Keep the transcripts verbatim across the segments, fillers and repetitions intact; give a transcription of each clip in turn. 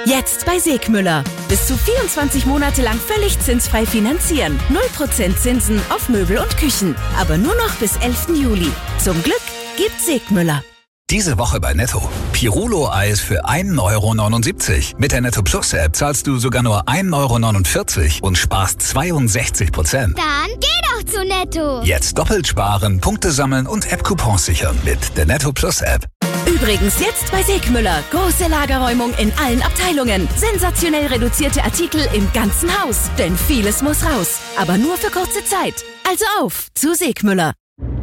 Jetzt bei Segmüller. Bis zu vierundzwanzig Monate lang völlig zinsfrei finanzieren. null Prozent Zinsen auf Möbel und Küchen. Aber nur noch bis elften Juli. Zum Glück gibt's Segmüller. Diese Woche bei Netto. Pirulo-Eis für ein Euro neunundsiebzig. Mit der Netto Plus App zahlst du sogar nur ein Euro neunundvierzig und sparst zweiundsechzig Prozent. Dann geh doch zu Netto. Jetzt doppelt sparen, Punkte sammeln und App-Coupons sichern mit der Netto Plus App. Übrigens jetzt bei Segmüller. Große Lagerräumung in allen Abteilungen. Sensationell reduzierte Artikel im ganzen Haus. Denn vieles muss raus. Aber nur für kurze Zeit. Also auf zu Segmüller.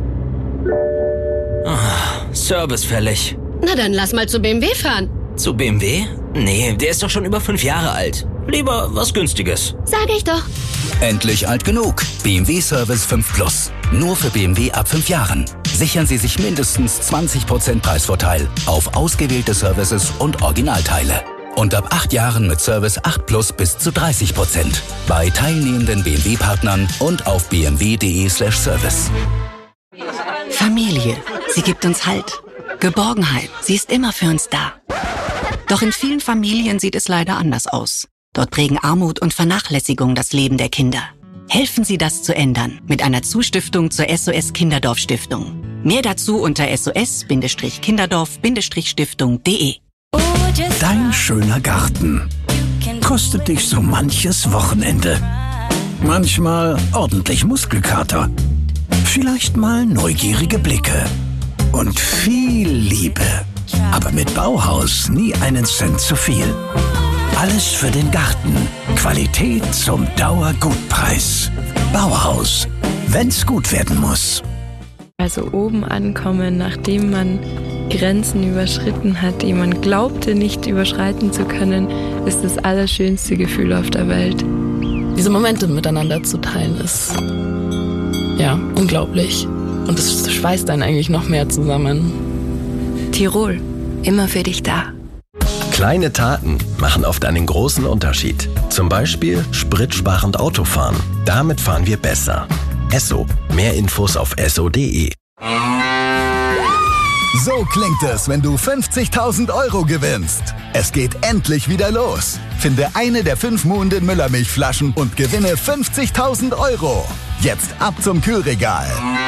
Oh, Service fällig. Na dann lass mal zu B M W fahren. Zu B M W? Nee, der ist doch schon über fünf Jahre alt. Lieber was Günstiges. Sag ich doch. Endlich alt genug. B M W Service fünf Plus. Nur für B M W ab fünf Jahren. Sichern Sie sich mindestens zwanzig Prozent Preisvorteil auf ausgewählte Services und Originalteile. Und ab acht Jahren mit Service acht Plus bis zu dreißig Prozent. Bei teilnehmenden B M W-Partnern und auf b m w punkt d e slash service. Familie. Sie gibt uns Halt. Geborgenheit. Sie ist immer für uns da. Doch in vielen Familien sieht es leider anders aus. Dort prägen Armut und Vernachlässigung das Leben der Kinder. Helfen Sie, das zu ändern mit einer Zustiftung zur S O S Kinderdorf Stiftung. Mehr dazu unter s o s kinderdorf stiftung punkt d e. Dein schöner Garten kostet dich so manches Wochenende. Manchmal ordentlich Muskelkater. Vielleicht mal neugierige Blicke. Und viel Liebe. Aber mit Bauhaus nie einen Cent zu viel. Alles für den Garten. Qualität zum Dauergutpreis. Bauhaus. Wenn's gut werden muss. Also oben ankommen, nachdem man Grenzen überschritten hat, die man glaubte nicht überschreiten zu können, ist das allerschönste Gefühl auf der Welt. Diese Momente miteinander zu teilen ist ja unglaublich. Und es schweißt einen eigentlich noch mehr zusammen. Tirol, immer für dich da. Kleine Taten machen oft einen großen Unterschied. Zum Beispiel spritsparend Autofahren. Damit fahren wir besser. Esso. Mehr Infos auf esso punkt d e. So klingt es, wenn du fünfzigtausend Euro gewinnst. Es geht endlich wieder los. Finde eine der fünf Muhnden Müllermilchflaschen und gewinne fünfzigtausend Euro. Jetzt ab zum Kühlregal.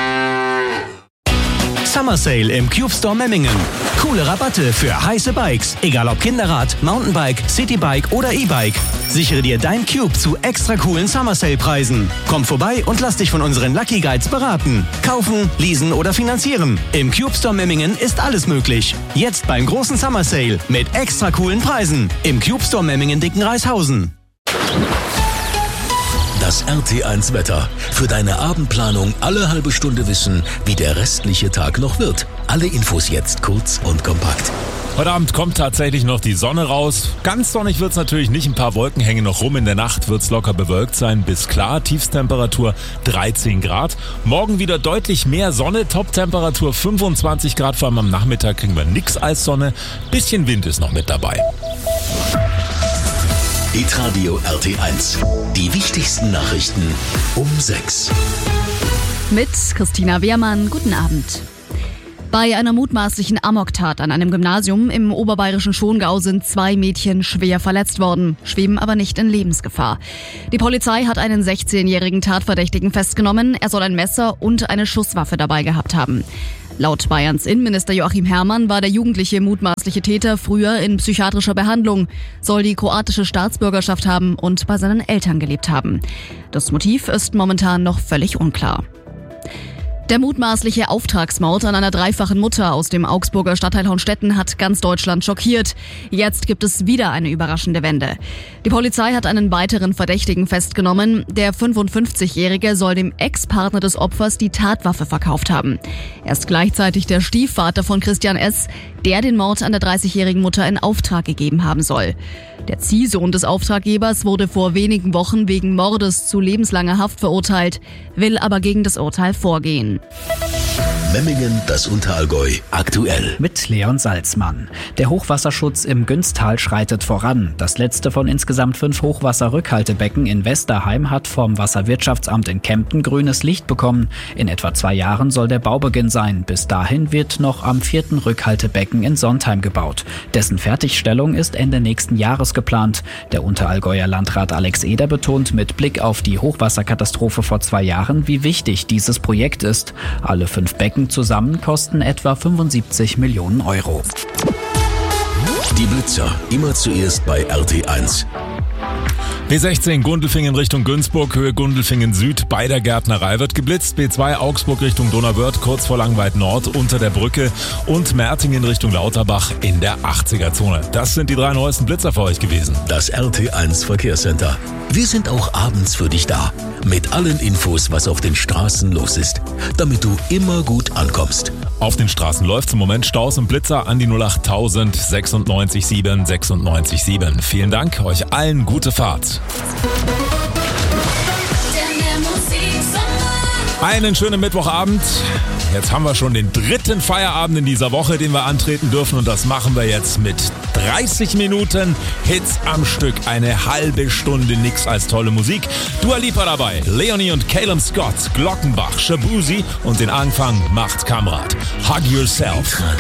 Summer Sale im Cube Store Memmingen. Coole Rabatte für heiße Bikes, egal ob Kinderrad, Mountainbike, Citybike oder E-Bike. Sichere dir dein Cube zu extra coolen Summer Sale Preisen. Komm vorbei und lass dich von unseren Lucky Guides beraten. Kaufen, leasen oder finanzieren. Im Cube Store Memmingen ist alles möglich. Jetzt beim großen Summer Sale mit extra coolen Preisen. Im Cube Store Memmingen Dickenreishausen. Das R T eins Wetter. Für deine Abendplanung alle halbe Stunde wissen, wie der restliche Tag noch wird. Alle Infos jetzt kurz und kompakt. Heute Abend kommt tatsächlich noch die Sonne raus. Ganz sonnig wird's natürlich nicht. Ein paar Wolken hängen noch rum. In der Nacht wird's locker bewölkt sein bis klar. Tiefstemperatur dreizehn Grad. Morgen wieder deutlich mehr Sonne. Toptemperatur fünfundzwanzig Grad. Vor allem am Nachmittag kriegen wir nix als Sonne. Bisschen Wind ist noch mit dabei. Hitradio R T eins. Die wichtigsten Nachrichten um sechs. Mit Christina Wehrmann, guten Abend. Bei einer mutmaßlichen Amoktat an einem Gymnasium im oberbayerischen Schongau sind zwei Mädchen schwer verletzt worden, schweben aber nicht in Lebensgefahr. Die Polizei hat einen sechzehnjährigen Tatverdächtigen festgenommen. Er soll ein Messer und eine Schusswaffe dabei gehabt haben. Laut Bayerns Innenminister Joachim Herrmann war der jugendliche mutmaßliche Täter früher in psychiatrischer Behandlung, soll die kroatische Staatsbürgerschaft haben und bei seinen Eltern gelebt haben. Das Motiv ist momentan noch völlig unklar. Der mutmaßliche Auftragsmord an einer dreifachen Mutter aus dem Augsburger Stadtteil Honstetten hat ganz Deutschland schockiert. Jetzt gibt es wieder eine überraschende Wende. Die Polizei hat einen weiteren Verdächtigen festgenommen. Der fünfundfünfzigjährige soll dem Ex-Partner des Opfers die Tatwaffe verkauft haben. Er ist gleichzeitig der Stiefvater von Christian S., der den Mord an der dreißigjährigen Mutter in Auftrag gegeben haben soll. Der Ziehsohn des Auftraggebers wurde vor wenigen Wochen wegen Mordes zu lebenslanger Haft verurteilt, will aber gegen das Urteil vorgehen. Memmingen, das Unterallgäu, aktuell. Mit Leon Salzmann. Der Hochwasserschutz im Günstal schreitet voran. Das letzte von insgesamt fünf Hochwasserrückhaltebecken in Westerheim hat vom Wasserwirtschaftsamt in Kempten grünes Licht bekommen. In etwa zwei Jahren soll der Baubeginn sein. Bis dahin wird noch am vierten Rückhaltebecken in Sontheim gebaut. Dessen Fertigstellung ist Ende nächsten Jahres geplant. Der Unterallgäuer Landrat Alex Eder betont mit Blick auf die Hochwasserkatastrophe vor zwei Jahren, wie wichtig dieses Projekt ist. Alle fünf Becken zusammen kosten etwa fünfundsiebzig Millionen Euro. Die Blitzer, immer zuerst bei R T eins. B sechzehn Gundelfingen Richtung Günzburg, Höhe Gundelfingen Süd, bei der Gärtnerei wird geblitzt. B zwei Augsburg Richtung Donauwörth, kurz vor Langweid Nord, unter der Brücke. Und Mertingen Richtung Lauterbach in der achtziger-Zone. Das sind die drei neuesten Blitzer für euch gewesen. Das R T eins Verkehrscenter. Wir sind auch abends für dich da. Mit allen Infos, was auf den Straßen los ist. Damit du immer gut ankommst. Auf den Straßen läuft's im Moment. Staus und Blitzer an die null acht null null sechs sieben sechs sechs sieben. Vielen Dank, euch allen gute Fahrt. Einen schönen Mittwochabend. Jetzt haben wir schon den dritten Feierabend in dieser Woche, den wir antreten dürfen. Und das machen wir jetzt mit dreißig Minuten Hits am Stück. Eine halbe Stunde nix als tolle Musik. Dua Lipa dabei. Leonie und Caleb Scott, Glockenbach, Shabuzi und den Anfang macht Kamrat. Hug Yourself.